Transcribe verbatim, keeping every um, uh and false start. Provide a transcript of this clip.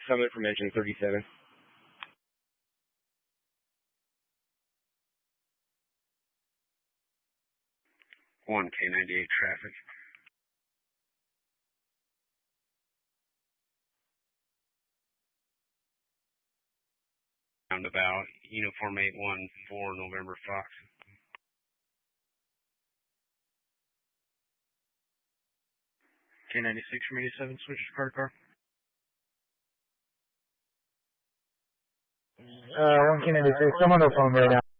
Summit from engine thirty-seven. one K ninety-eight traffic. Roundabout, Uniform eight one four, November Fox. K ninety-six from eighty-seven, switches car to car. Uh, one K ninety-six, I'm on the phone right now.